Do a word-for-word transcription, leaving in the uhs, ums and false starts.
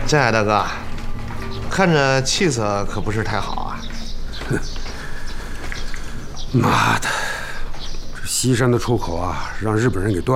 镇海大哥，看着气色可不是太好啊。 妈的，这西山的出口啊，让日本人给断